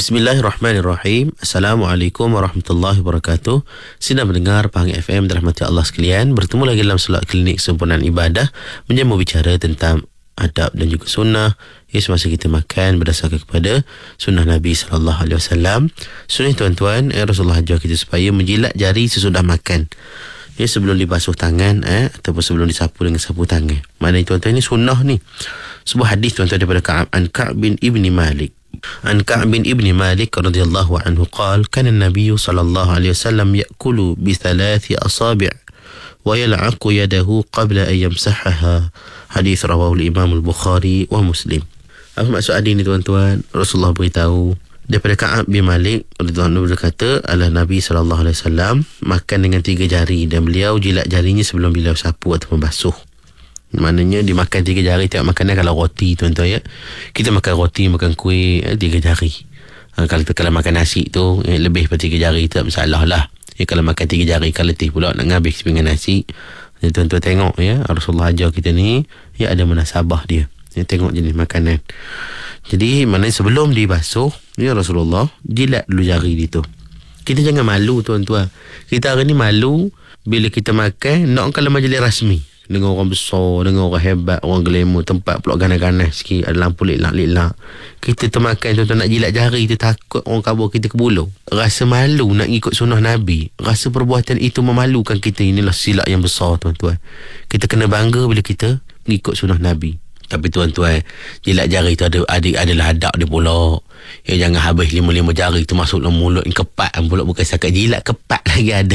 Bismillahirrahmanirrahim. Assalamualaikum warahmatullahi wabarakatuh. Sedang mendengar Pahang FM dirahmati Allah sekalian. Bertemu lagi dalam solat klinik sempurnaan ibadah, menjamu bicara tentang adab dan juga sunnah semasa kita makan berdasarkan kepada sunnah Nabi SAW. Sunnah tuan-tuan, Rasulullah ajar kita supaya menjilat jari sesudah makan, sebelum dibasuh tangan ataupun sebelum disapu dengan sapu tangan. Maknanya tuan-tuan, ini sunnah ni. Sebuah hadis tuan-tuan daripada Ka'ab bin Ibni Malik. عن كعب بن مالك رضي الله عنه قال كان النبي صلى الله عليه وسلم يأكل بثلاث أصابع ويلعق يده قبل أن يمسحها. حديث رواه الإمام البخاري ومسلم. Apa maksud hadis ni tuan-tuan? Rasulullah beritahu daripada Ka'ab bin Malik radhiyallahu anhu, berkata adalah Nabi SAW makan dengan 3 jari dan beliau jilat jarinya sebelum beliau sapu atau membasuh. Maknanya dimakan 3 jari. Tengok makanan kalau roti tuan-tuan, kita makan roti, makan kuih 3 jari. Kalau makan nasi tu lebih daripada 3 jari, tak masalah lah. Kalau makan 3 jari kan letih pula nak habis dengan nasi. Tuan-tuan tengok Rasulullah ajar kita ni ada munasabah dia. Tengok jenis makanan. Jadi maknanya sebelum dibasuh Rasulullah jilat dulu jari dia tu. Kita jangan malu tuan-tuan. Kita hari ni malu bila kita makan nak kalau majlis rasmi dengan orang besar, dengan orang hebat, orang glamour, tempat pula ganas-ganas sikit, ada lampu lelak-lelak. Kita termakan tuan-tuan nak jilat jari tu, takut orang kabur kita ke buluh. Rasa malu nak ikut sunnah Nabi. Rasa perbuatan itu memalukan kita. Inilah silap yang besar tuan-tuan. Kita kena bangga bila kita mengikut sunnah Nabi. Tapi tuan-tuan, jilat jari tu adalah adab dia pula. Jangan habis 5 jari tu masuk dalam mulut kepat pula, bukan setakat jilat, kepat lagi ada.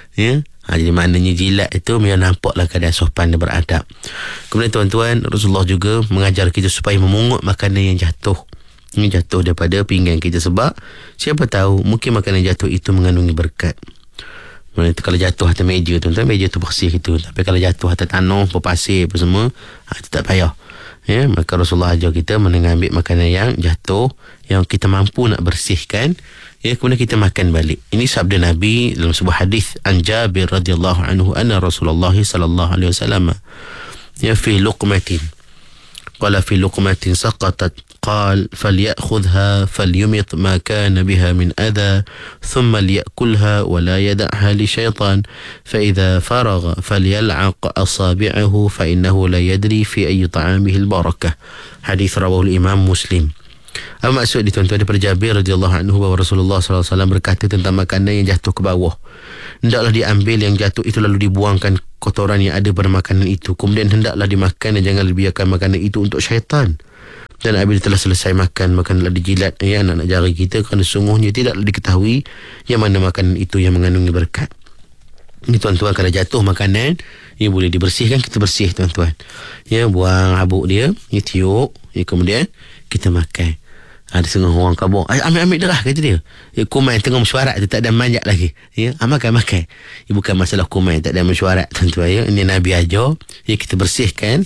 Jadi maknanya jilat itu memang nampaklah keadaan sopan dan beradab. Kemudian tuan-tuan, Rasulullah juga mengajar kita supaya memungut makanan yang jatuh. Ini jatuh daripada pinggan kita, sebab siapa tahu mungkin makanan jatuh itu mengandungi berkat. Kalau jatuh atas meja tuan-tuan, meja tu bersih itu. Tapi kalau jatuh atas tanah, pasir apa semua, itu tak payah. Maka Rasulullah ajar kita mengambil makanan yang jatuh, yang kita mampu nak bersihkan, kemudian kita makan balik. Ini sabda Nabi dalam sebuah hadis an Jabir radhiyallahu anhu anna Rasulullah sallallahu alaihi wasallam fi luqmatin qala fi luqmatin saqatat قال فليأخذها فليمط ما كان بها من أذى ثم ليأكلها ولا يدعها لشيطان فإذا فرغ فليلعق أصابعه فإنه لا يدري في أي طعامه البركة. حديث رواه الإمام مسلم. Apa maksud di tuan-tuan daripada Jabir radhiyallahu anhu bahawa Rasulullah SAW berkata tentang makanan yang jatuh ke bawah, hendaklah diambil yang jatuh itu lalu dibuangkan kotoran yang ada pada makanan itu, kemudian hendaklah dimakan dan jangan dibiarkan makanan itu untuk syaitan. Dan apabila telah selesai makan, makanlah dijilat anak-anak jari kita, kerana sungguhnya tidaklah diketahui yang mana makanan itu yang mengandungi berkat. Ini tuan-tuan, kalau jatuh makanan boleh dibersihkan, kita bersih tuan-tuan. Buang habuk dia, tiup, kemudian kita makan. Ada setengah orang kabur, ambil derah kata dia. Kuman tengah mesyuarat tu, tak ada manjak lagi. Makan. Bukan masalah kuman tak ada mesyuarat tuan-tuan. Ini Nabi ajar, kita bersihkan.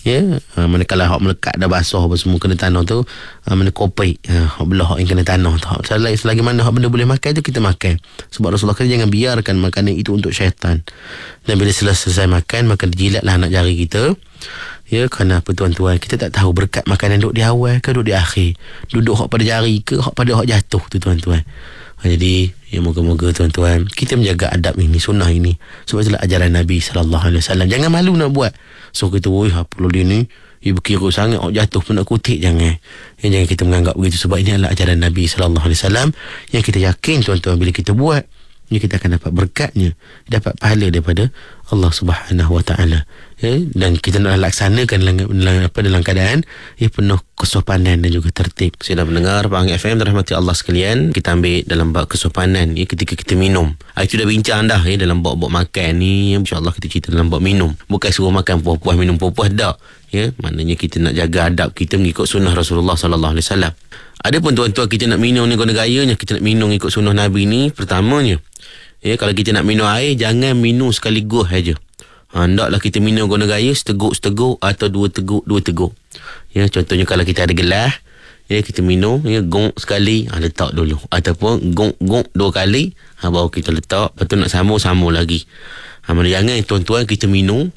Manakala hak melekat dah basuh apa semua kena tanah tu, mana kopi belah yang kena tanah tu. Selagi mana hak benda boleh makan tu kita makan. Sebab Rasulullah kata jangan biarkan makanan itu untuk syaitan. Dan bila selesai makan, maka dijilatlah anak jari kita. Kerana apa tuan-tuan, kita tak tahu berkat makanan duduk di awal ke duduk di akhir, duduk hak pada jari ke hak pada hak jatuh tu tuan-tuan. Jadi moga-moga tuan-tuan kita menjaga adab ini, sunnah ini. Sebab itulah ajaran Nabi SAW. Jangan malu nak buat. So kita apa dia ni berkira sangat, jatuh pun nak kutik. Jangan kita menganggap begitu. Sebab ini adalah ajaran Nabi SAW yang kita yakin tuan-tuan, bila kita buat kita akan dapat berkatnya, dapat pahala daripada Allah Subhanahu Wa Taala. Dan kita nak laksanakan dalam keadaan penuh kesopanan dan juga tertib. Saya dah mendengar Pahang FM dirahmati Allah sekalian. Kita ambil dalam bab kesopanan ketika kita minum. Itu dah bincang dah dalam bab-bab makan ni. InsyaAllah kita cerita dalam bab minum. Bukan suruh makan puas-puas, minum puas-puas, tak. Maknanya kita nak jaga adab kita mengikut sunnah Rasulullah SAW. Adapun tuan-tuan, kita nak minum ni guna gayanya, kita nak minum ikut sunnah Nabi ni, pertamanya kalau kita nak minum air, jangan minum sekaligus saja. Hendaklah kita minum guna gaya seteguk-seteguk atau 2 teguk. Contohnya kalau kita ada gelas, kita minum, gong sekali, letak dulu. Ataupun gong 2 kali, baru kita letak. Lepas tu nak sambung lagi. Jangan tuan-tuan kita minum,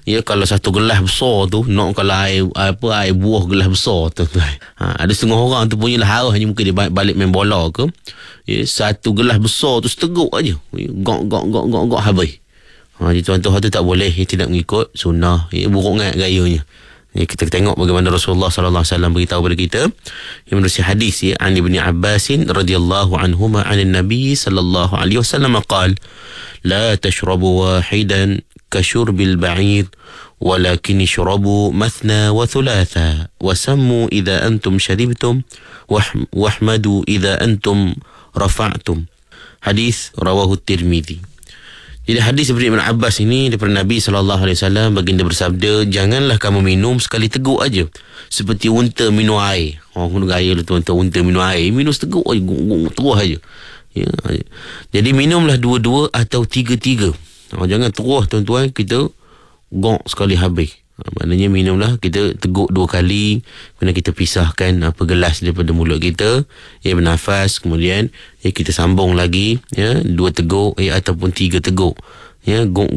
Ya, kalau satu gelas besar tu, nak kalau air buah gelas besar tu. Ada setengah orang tu punya lah harus hanya mungkin dia balik main bola ke. Ya, satu gelas besar tu seteguk aja. Gok habis. Jadi tuan-tuan tu tak boleh, tidak mengikut sunnah. Ya, buruk sangat gayanya. Ya, kita tengok bagaimana Rasulullah sallallahu alaihi wasallam beritahu kepada kita yang menerusi hadis ya, an Ibnu Abbas radhiyallahu anhuma 'an Nabi sallallahu alaihi wasallam qala la tashrabu wahidan kashurbil ba'ir walakin ishrabu mathna wa thulatha wasammu idza antum sharibtum wahmadu idza antum rafa'tum. Hadis rawahu Tirmizi. Jadi hadis daripada Ibn Abbas ini daripada Nabi SAW, baginda bersabda, janganlah kamu minum sekali teguk aja, seperti unta minum air. Orang guna gaya lah tuan-tuan, unta minum air, minum seteguk aja, terus aja. Ya. Jadi minumlah dua-dua atau tiga-tiga. Jangan terus tuan-tuan, kita gok sekali habis. Maknanya minumlah, kita teguk 2 kali, kemudian kita pisahkan gelas daripada mulut kita, ya, bernafas, kemudian ya, kita sambung lagi, ya, 2 teguk ataupun 3 teguk, ya, gok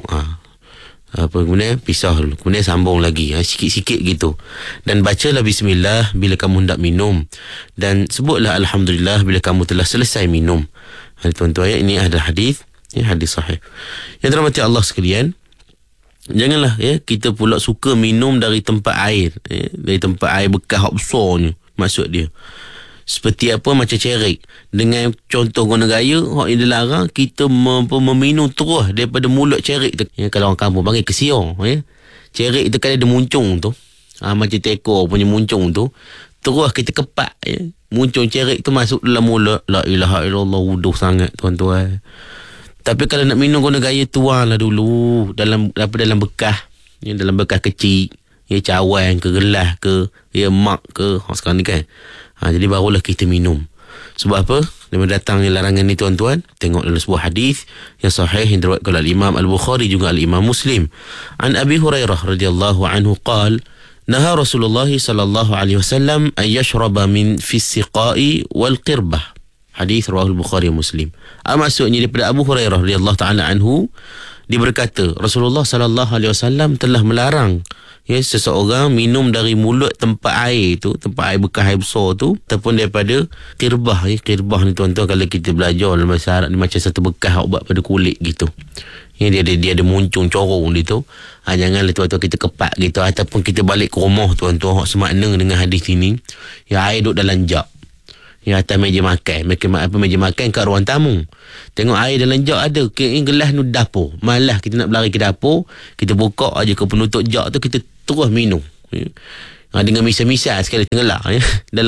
kemudian pisah dulu, kemudian sambung lagi, sikit-sikit gitu, dan bacalah bismillah bila kamu hendak minum, dan sebutlah alhamdulillah bila kamu telah selesai minum. Tuan-tuan, ini adalah hadis, ya, hadis sahih. Yang dirahmati Allah sekalian, janganlah ya kita pula suka minum dari tempat air, dari tempat air bekas hak besarnya. Maksud dia seperti apa, macam cerik. Dengan contoh guna gaya hak yang dilarang, kita meminum terus daripada mulut cerik tu. Ya, kalau orang kampung panggil kesior, ya. Cerik tu kan ada muncung tu, macam tekor punya muncung tu, terus kita kepak, ya. Muncung cerik tu masuk dalam mulut. La ilaha illallah, wuduh sangat tuan-tuan. Tapi kalau nak minum guna gaya, tuanglah dulu dalam bekas, ya, dalam bekas kecil, ya, cawan ke gelas ke, ya, mak ke, sekarang ni kan. Jadi barulah kita minum. Sebab apa? Daripada datangnya larangan ni tuan-tuan, tengok dalam sebuah hadis yang sahih yang diriwayatkan oleh Imam Al-Bukhari juga Al-Imam Muslim. An Abi Hurairah radhiyallahu anhu qala naha Rasulullah sallallahu alaihi wasallam an yashraba min fi siqai wal qirbah. Hadis riwayat Bukhari Muslim. Maksudnya daripada Abu Hurairah radhiyallahu taala anhu, dia berkata Rasulullah sallallahu alaihi wasallam telah melarang ya seseorang minum dari mulut tempat air tu, tempat air bekas air besar tu, ataupun daripada qirbah. Ya, qirbah ni tuan-tuan kalau kita belajar dalam bahasa Arab ni macam satu bekas buat pada kulit gitu. Ya, dia ada muncung corong dia tu. Janganlah tuan-tuan kita kepak gitu, ataupun kita balik ke rumah tuan-tuan semakna dengan hadis ini, ya, air duduk dalam jug. Ya, atas meja makan. Meja makan kat ruang tamu. Tengok air dalam jug ada. Gelas ni dapur. Malah kita nak berlari ke dapur, kita buka aja ke penutup jug tu, kita terus minum. Ya. Dengan misal-misal sekali tenggelam, ya.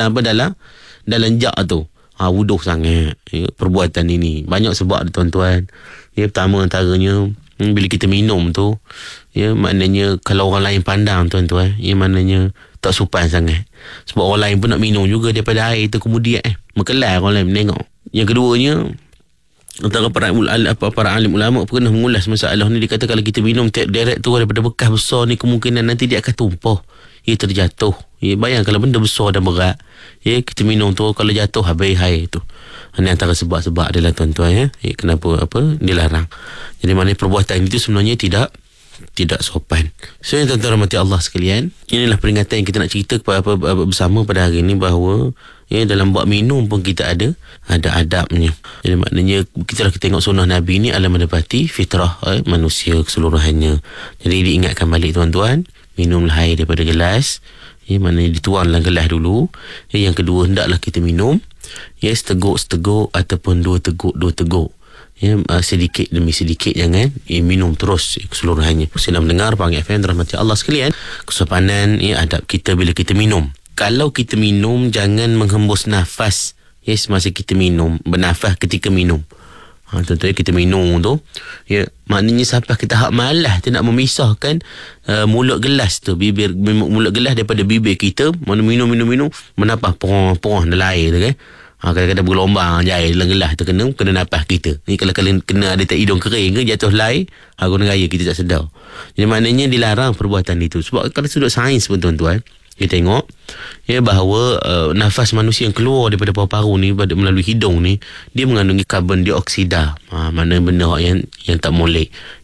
Dalam jug tu. Wuduh sangat, ya, perbuatan ini. Banyak sebab tuan-tuan. Ya, pertama antaranya, bila kita minum tu, ya, maknanya kalau orang lain pandang tuan-tuan, ya, maknanya tak sopan sangat. Sebab orang lain pun nak minum juga daripada air tu, kemudian mekelar orang lain menengok. Yang keduanya, antara para alim ulama pernah mengulas masalah ni. Dia kata kalau kita minum direct tu daripada bekas besar ni, kemungkinan nanti dia akan tumpah, ia terjatuh. Ya, bayang kalau benda besar dan berat, ya, kita minum tu, kalau jatuh habis air tu. Ini antara sebab-sebab adalah tuan-tuan, ya. Kenapa dilarang. Jadi maknanya perbuatan itu sebenarnya tidak sopan. So yang tuan-tuan rahmati Allah sekalian, inilah peringatan yang kita nak cerita bersama pada hari ini, bahawa ya, dalam buat minum pun kita ada adabnya. Jadi maknanya kita tengok sunnah Nabi ni adalah mendapati fitrah manusia keseluruhannya. Jadi diingatkan balik tuan-tuan, minumlah air daripada gelas, ya, maknanya dituang dalam gelas dulu. Ya, yang kedua, hendaklah kita minum, ya, seteguk ataupun dua teguk. Ya, sedikit demi sedikit, jangan minum terus keseluruhannya. Sedang mendengar Pahang FM rahmati Allah sekalian, kesopanan, ya, adab kita bila kita minum. Kalau kita minum, jangan menghembus nafas, ya, semasa kita minum, bernafas ketika minum. Contohnya kita minum tu, ya, maknanya sampai kita hak malas tu nak memisahkan mulut gelas tu, mulut gelas daripada bibir kita. Mana minum menafas porong dalam air tu kan. Kadang-kadang bergelombang air dalam gelas tu, kena napas kita. Ni kalau kena ada tak hidung kering ke, jatuh helai, guna gaya kita tak sedar. Jadi maknanya dilarang perbuatan itu. Sebab kalau sudut sains pun tuan-tuan, kita tengok, ya, bahawa nafas manusia yang keluar daripada paru-paru ni melalui hidung ni, dia mengandungi karbon dioksida. Mana benda yang tak molek.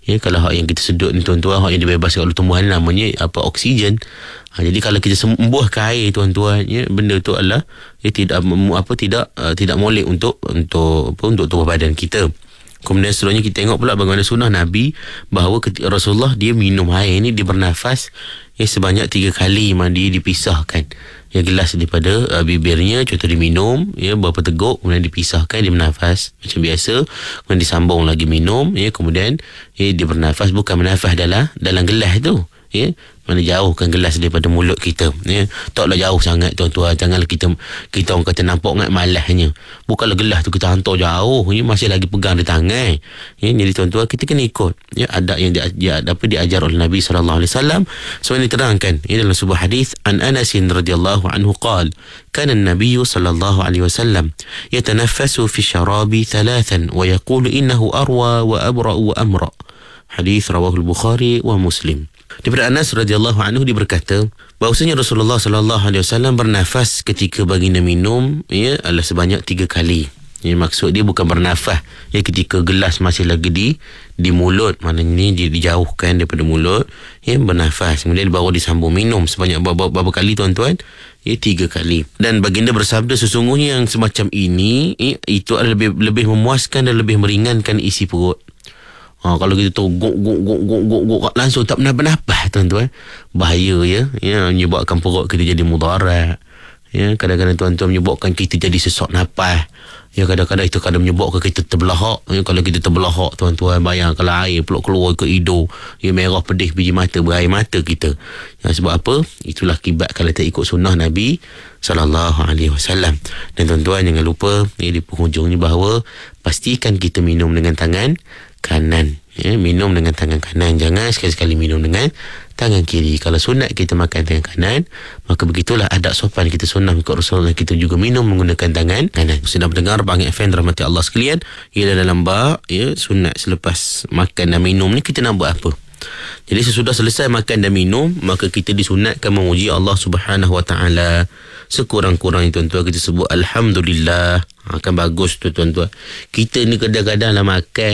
Ya, kalau hak yang kita sedut ni tuan-tuan, hak yang dibebaskan oleh tumbuhan ni namanya oksigen. Jadi kalau kita sembuhkan air tuan-tuan, ya, benda tu adalah tidak molek untuk tubuh badan kita. Kemudian seterusnya kita tengok pula bagaimana sunnah Nabi, bahawa ketika Rasulullah dia minum air ni, dia bernafas sebanyak 3 kali, mandi dipisahkan gelas daripada bibirnya, contoh dia minum berapa teguk, kemudian dipisahkan, dia bernafas macam biasa, kemudian disambung lagi minum, kemudian dia bernafas, bukan bernafas dalam gelas tu, mana jauhkan gelas daripada mulut kita, taklah jauh sangat tuan-tuan. Janganlah kita orang kata nampak sangat malasnya, bukanlah gelas tu kita hantar jauh, masih lagi pegang di tangan. Jadi tuan-tuan, kita kena ikut adab yang diajar oleh Nabi SAW. Sebab ini terangkan dalam sebuah hadis, an Anas radhiyallahu anhu qala kana an-nabiy sallallahu alaihi wasallam yatanaffasu fi syarabi thalathan wa yaqulu innahu arwa wa abra wa amra. Hadis rawahu al-Bukhari wa Muslim. Daripada Anas radhiyallahu anhu, dia berkata bahawasanya Rasulullah sallallahu alaihi wasallam bernafas ketika baginda minum adalah sebanyak 3 kali. Maksud dia bukan bernafas ketika gelas masih lagi di mulut, maknanya dia dijauhkan daripada mulut, bernafas, kemudian baru disambung minum sebanyak berapa kali tuan-tuan? 3 kali. Dan baginda bersabda, sesungguhnya yang semacam ini itu adalah lebih memuaskan dan lebih meringankan isi perut. Kalau kita tu gok langsung tak bernafas tuan-tuan, bahaya menyebabkan perut kita jadi mudarat. Kadang-kadang tuan-tuan menyebabkan kita jadi sesak nafas. Kadang-kadang itu kadang menyebabkan kita terbelahak. Kalau kita terbelahak tuan-tuan, bayang kalau air pula keluar ke hidung, merah pedih biji mata, berair mata kita. Sebab apa? Itulah akibat kalau tak ikut sunnah Nabi sallallahu alaihi wasallam. Dan tuan-tuan jangan lupa di penghujungnya bahawa pastikan kita minum dengan tangan kanan. Minum dengan tangan kanan, jangan sekali-sekali minum dengan tangan kiri. Kalau sunat kita makan tangan kanan, maka begitulah adab sopan kita sunnah mengikut Rasulullah, kita juga minum menggunakan tangan kanan. Sedang mendengar Pahang FM rahmati Allah sekalian, ialah dalam bab sunat selepas makan dan minum ni kita nak buat apa. Jadi sesudah selesai makan dan minum, maka kita disunatkan memuji Allah Subhanahu Wa Taala. Sekurang-kurangnya tuan-tuan kita sebut Alhamdulillah. Akan bagus tu tuan-tuan. Kita ni kadang-kadang lah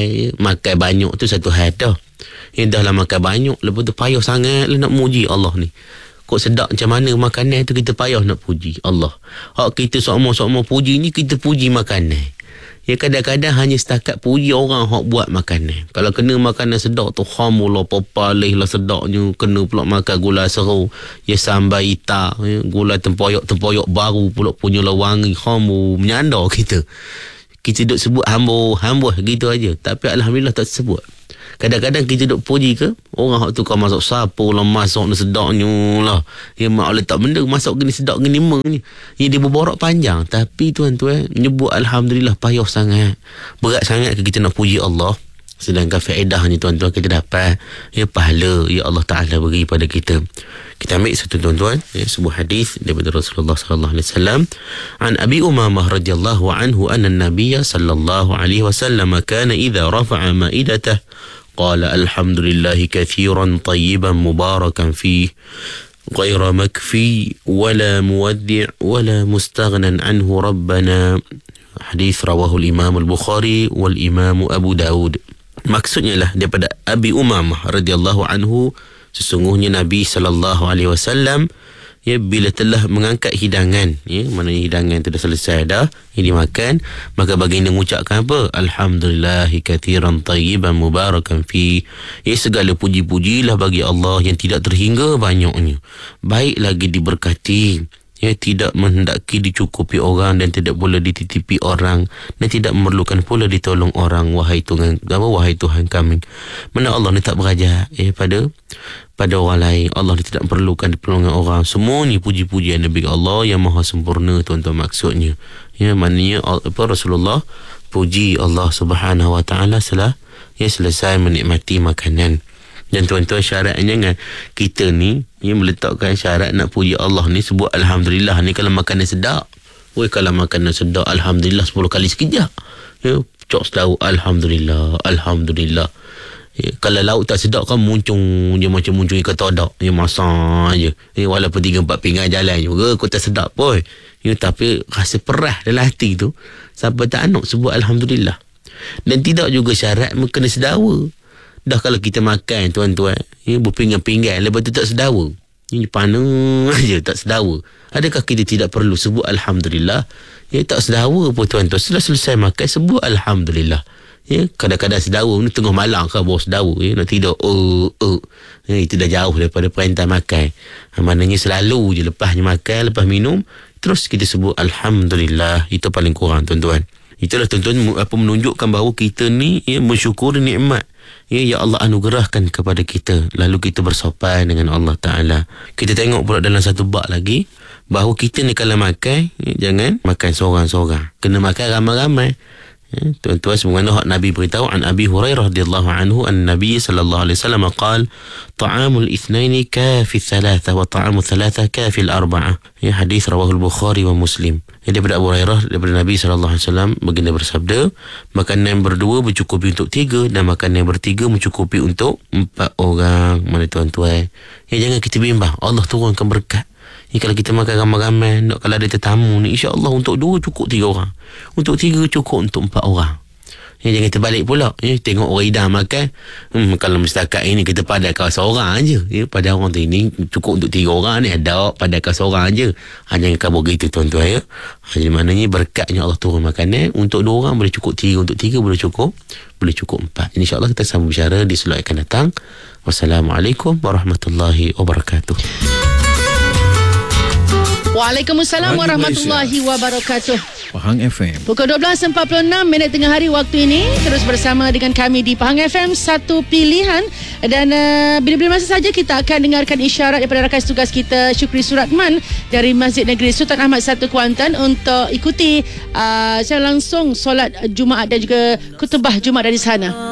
makan banyak tu satu hal dah. Dah lah makan banyak, lepas tu payah sangat lah nak muji Allah ni. Kok sedap macam mana makanan tu, kita payah nak puji Allah. Hak kita sok-sok puji ni, kita puji makanan. Kadang-kadang hanya setakat puji orang hak buat makanan. Kalau kena makanan sedap tu, hamulah popalih lah sedapnya. Kena pula makan gula seru, sambal hitam, gula tempoyak baru pula punya lah wangi, hamu menyandar kita. Kita duk sebut hambur gitu aja, tapi alhamdulillah tak sebut. Kadang-kadang kita duk puji ke orang hak tu, kau masak sapu lah, masak ni sedapnya lah, mak letak benda masak gini sedap gini ni. Dia berborak panjang, tapi tuan-tuan menyebut alhamdulillah payah sangat, berat sangat kita nak puji Allah. Sedangkan faedahnya tuan-tuan kita dapat pahala Allah Ta'ala beri pada kita. Kita ambil satu tuan-tuan sebuah hadis daripada Rasulullah sallallahu alaihi wasallam. An Abi Umamah radhiyallahu anhu anna an-nabiy sallallahu alaihi wasallam kana idza rafa'a ma'idatah qala alhamdulillahi katsiran tayyiban mubarakan fihi غير مكفي ولا مودع ولا مستغنى عنه ربنا. Hadis rawahu al-Imam al-Bukhari wal-Imam Abu Daud. Maksudnya lah daripada Abi Umamah radhiyallahu anhu, sesungguhnya Nabi sallallahu alaihi wasallam bila telah mengangkat hidangan, maknanya hidangan tu dah selesai dah, dimakan, maka baginda mengucapkan apa? Alhamdulillahi katsiran tayyiban mubarakan fi. Segala puji-pujilah bagi Allah yang tidak terhingga banyaknya, baik lagi diberkati, tidak menghendaki dicukupi orang dan tidak boleh dititipi orang dan tidak memerlukan pula ditolong orang. Wahai Tuhan kami, mana Allah ni tak berajar pada orang lain. Allah ni tidak perlukan pertolongan orang. Semuanya puji-pujian bagi Allah yang maha sempurna tuan-tuan. Maksudnya maknanya Rasulullah puji Allah Subhanahu Wa Taala selesai menikmati makanan. Dan tuan-tuan, syaratnya kan kita ni meletakkan syarat nak puji Allah ni, sebut alhamdulillah ni kalau makanan sedap. Kalau makanan sedap alhamdulillah 10 kali sekejap. Cok sedau alhamdulillah. Kalau lauk tak sedap kan muncung je macam muncung ikan todak. Masak je. Walaupun 3-4 pinggan jalan juga kau tak sedap pun. Tapi rasa perah dalam hati tu, sampai tak nak sebut alhamdulillah. Dan tidak juga syarat kena sedawa. Dah kalau kita makan tuan-tuan, berpinggan-pinggan, lepas tu tak sedawa. Ini panas je, tak sedawa. Adakah kita tidak perlu sebut Alhamdulillah? Tak sedawa pun tuan-tuan. Setelah selesai makan, sebut Alhamdulillah. Kadang-kadang sedawa ni tengah malam ke bawa sedawa, nak tidur. Itu dah jauh daripada perintah makan. Maknanya selalu je lepasnya makan, lepas minum, terus kita sebut Alhamdulillah. Itu paling kurang tuan-tuan. Itulah tuan-tuan menunjukkan bahawa kita ni mensyukuri nikmat ya Allah anugerahkan kepada kita. Lalu kita bersopan dengan Allah Ta'ala. Kita tengok pula dalam satu bab lagi, bahawa kita ni kalau makan, jangan makan seorang-seorang. Kena makan ramai-ramai. Tuan-tuan, sebagaimana Nabi beritahu an Abi Hurairah radhiyallahu anhu an-Nabi sallallahu alaihi wasallam qala ta'amul itsnaini kafi thalatha wa ta'amul thalatha kafi al-arba'ah. Hadis rawahul Bukhari wa Muslim. Daripada Abu Hurairah, daripada Nabi sallallahu alaihi wasallam baginda bersabda, makanan yang berdua mencukupi untuk 3 dan makanan yang bertiga mencukupi untuk 4 orang. Mana tuan-tuan, jangan kita bimbang, Allah turunkan berkat. Kalau kita makan ramai-ramai, kalau ada tetamu ni, insya-Allah untuk 2 cukup 3 orang. Untuk 3 cukup untuk 4 orang. Jangan terbalik pula. Tengok orang hidang makan. Kalau setakat ini kita padatkan seorang je. Pada orang tu ini cukup untuk 3 orang ni. Ada padatkan seorang je. Jangan kabur gitu tuan-tuan. Jadi maknanya berkatnya Allah turun makanan. Untuk 2 orang boleh cukup 3. Untuk 3 boleh cukup 4. InsyaAllah kita sambung bicara di slot akan datang. Wassalamualaikum warahmatullahi wabarakatuh. Waalaikumsalam warahmatullahi wabarakatuh. Pahang FM. Pukul 12.46 tengah hari waktu ini. Terus bersama dengan kami di Pahang FM, satu pilihan. Dan bila-bila masa saja kita akan dengarkan isyarat daripada rakan tugas kita Syukri Suratman dari Masjid Negeri Sultan Ahmad 1 Kuantan untuk ikuti secara langsung solat Jumaat dan juga khutbah Jumaat dari sana.